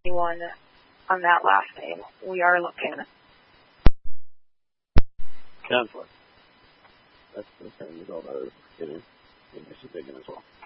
anyone on that last name. We are looking. Conflict. That's the same as all the others getting digging as well.